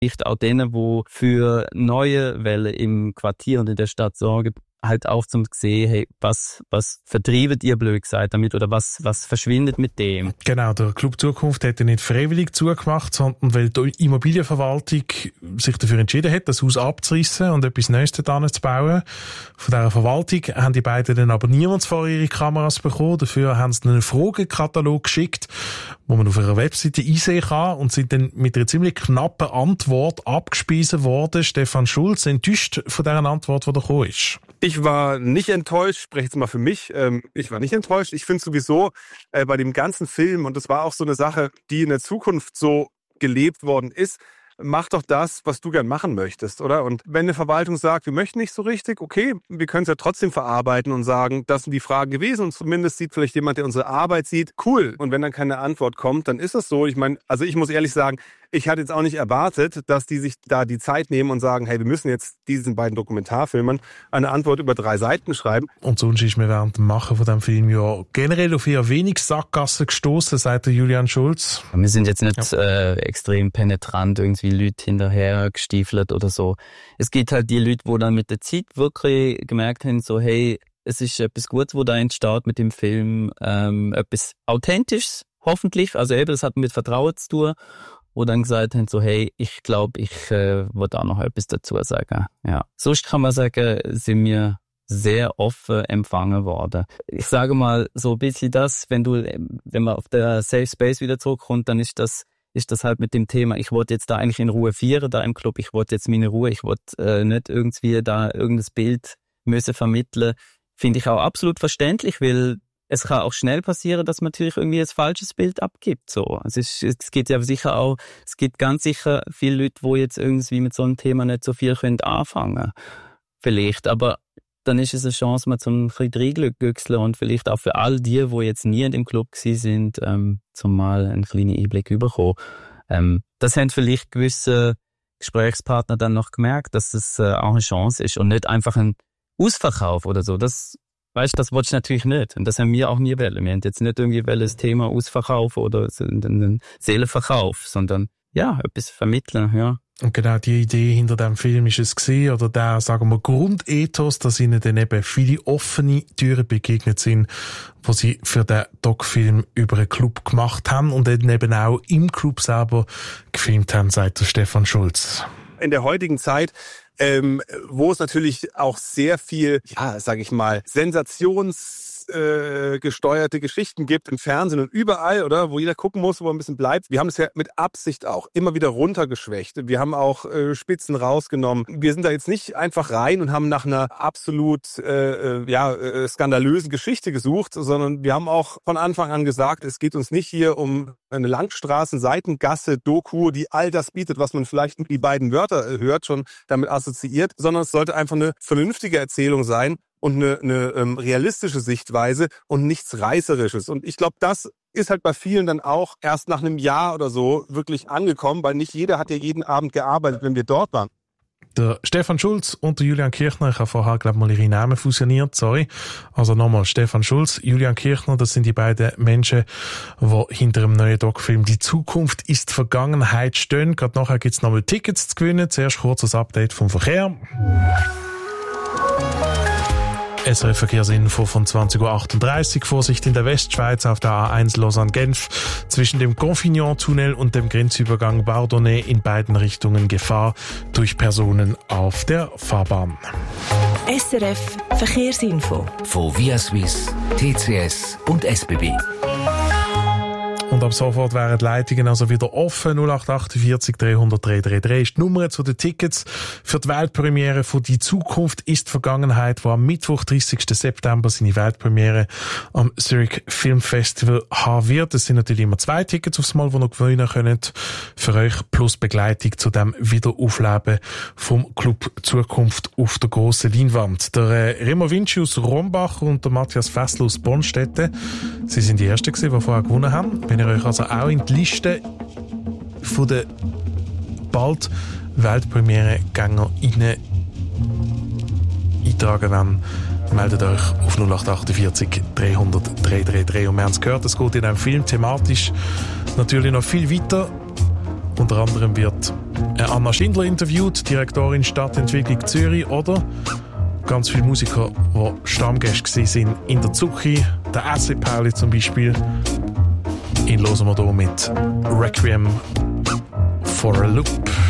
Vielleicht auch denen, die für neue Wellen im Quartier und in der Stadt sorgen, halt auch zum sehen, hey, was vertreibt ihr, blöd gesagt, damit, oder was verschwindet mit dem? Genau, der Club Zukunft hat ja nicht freiwillig zugemacht, sondern weil die Immobilienverwaltung sich dafür entschieden hat, das Haus abzureissen und etwas Neues dort zu bauen. Von dieser Verwaltung haben die beiden dann aber niemand vor ihre Kameras bekommen. Dafür haben sie einen Fragekatalog geschickt, wo man auf ihrer Webseite einsehen kann, und sind dann mit einer ziemlich knappen Antwort abgespeisen worden. Stefan Schulz, enttäuscht von dieser Antwort, die da gekommen ist? Ich war nicht enttäuscht, spreche jetzt mal für mich, ich war nicht enttäuscht. Ich finde sowieso bei dem ganzen Film, und das war auch so eine Sache, die in der Zukunft so gelebt worden ist, mach doch das, was du gern machen möchtest, oder? Und wenn eine Verwaltung sagt, wir möchten nicht so richtig, okay, wir können es ja trotzdem verarbeiten und sagen, das sind die Fragen gewesen, und zumindest sieht vielleicht jemand, der unsere Arbeit sieht, cool. Und wenn dann keine Antwort kommt, dann ist das so. Ich meine, also ich muss ehrlich sagen, ich hatte jetzt auch nicht erwartet, dass die sich da die Zeit nehmen und sagen, hey, wir müssen jetzt diesen beiden Dokumentarfilmern eine Antwort über 3 Seiten schreiben. Und sonst ist mir während dem Machen von diesem Film ja generell auf eher wenig Sackgassen gestoßen, sagt der Julian Schulz. Wir sind jetzt nicht extrem penetrant irgendwie Leute hinterher gestiefelt oder so. Es gibt halt die Leute, die dann mit der Zeit wirklich gemerkt haben, so hey, es ist etwas Gutes, wo da entsteht mit dem Film, etwas Authentisches, hoffentlich, also eben, das hat mit Vertrauen zu tun, wo dann gesagt haben, so hey, ich glaube, ich will da noch etwas dazu sagen. Ja. Sonst kann man sagen, sind wir sehr offen empfangen worden. Ich sage mal so ein bisschen das, wenn man auf der Safe Space wieder zurückkommt, dann ist das halt mit dem Thema, ich wollte jetzt da eigentlich in Ruhe feiern, da im Club, ich wollte jetzt meine Ruhe, ich wollte nicht irgendwie da irgendein Bild müssen vermitteln. Finde ich auch absolut verständlich, weil es kann auch schnell passieren, dass man natürlich irgendwie ein falsches Bild abgibt. So. Es gibt ja sicher auch, es gibt ganz sicher viele Leute, die jetzt irgendwie mit so einem Thema nicht so viel anfangen können. Vielleicht, aber dann ist es eine Chance, mal zum ein bisschen reingüchseln und vielleicht auch für all die jetzt nie in dem Club waren, zum mal einen kleinen Einblick bekommen. Das haben vielleicht gewisse Gesprächspartner dann noch gemerkt, dass es auch eine Chance ist und nicht einfach ein Ausverkauf oder so. Das wollte ich natürlich nicht. Und das haben wir auch nie wollen. Wir haben jetzt nicht irgendwie das Thema ausverkaufen oder einen Seelenverkauf, sondern ja, etwas vermitteln, ja. Und genau die Idee hinter dem Film ist es gewesen, oder der, sagen wir, Grundethos, dass ihnen dann eben viele offene Türen begegnet sind, wo sie für den Doc-Film über einen Club gemacht haben und dann eben auch im Club selber gefilmt haben, sagt der Stefan Schulz. In der heutigen Zeit, wo es natürlich auch sehr viel, ja, sage ich mal, sensationsgesteuerte Geschichten gibt im Fernsehen und überall, oder, wo jeder gucken muss, wo er ein bisschen bleibt. Wir haben es ja mit Absicht auch immer wieder runtergeschwächt. Wir haben auch Spitzen rausgenommen. Wir sind da jetzt nicht einfach rein und haben nach einer absolut skandalösen Geschichte gesucht, sondern wir haben auch von Anfang an gesagt, es geht uns nicht hier um eine Langstraßen-Seitengasse-Doku, die all das bietet, was man vielleicht die beiden Wörter hört, schon damit assoziiert, sondern es sollte einfach eine vernünftige Erzählung sein und eine realistische Sichtweise und nichts Reißerisches. Und ich glaube, das ist halt bei vielen dann auch erst nach einem Jahr oder so wirklich angekommen, weil nicht jeder hat ja jeden Abend gearbeitet, wenn wir dort waren. Der Stefan Schulz und der Julian Kirchner, ich habe vorher, glaube ich, mal ihre Namen fusioniert, sorry. Also nochmal, Stefan Schulz, Julian Kirchner, das sind die beiden Menschen, die hinter dem neuen Doc-Film «Die Zukunft ist Vergangenheit» stehen. Gerade nachher gibt es nochmal Tickets zu gewinnen. Zuerst kurz das Update vom Verkehr. SRF Verkehrsinfo von 20.38 Uhr. Vorsicht in der Westschweiz auf der A1 Lausanne-Genf. Zwischen dem Confignant-Tunnel und dem Grenzübergang Bardonnay in beiden Richtungen Gefahr durch Personen auf der Fahrbahn. SRF Verkehrsinfo von Via Suisse, TCS und SBB. Und ab sofort wären die Leitungen also wieder offen. 0848 300 333 ist die Nummer zu den Tickets für die Weltpremiere von «Die Zukunft ist Vergangenheit», wo am Mittwoch, 30. September, seine Weltpremiere am Zurich Film Festival haben wird. Es sind natürlich immer 2 Tickets aufs Mal, die ihr gewinnen könnt. Für euch plus Begleitung zu dem Wiederaufleben vom Club Zukunft auf der grossen Leinwand. Der Remo Vinci aus Rombach und der Matthias Fessler aus Bonstetten, sie sind die Ersten gewesen, die vorher gewonnen haben. Wenn ihr euch also auch in die Liste von den bald Weltpremiere-Gänger eintragen wollt, meldet euch auf 0848 300 333. Und wir haben es gehört, es geht in einem Film thematisch natürlich noch viel weiter. Unter anderem wird Anna Schindler interviewt, Direktorin Stadtentwicklung Zürich, oder ganz viele Musiker, die Stammgäste waren in der Zucchi, der Asli Pauli zum Beispiel. Ihn hören wir hier mit Requiem for a Loop.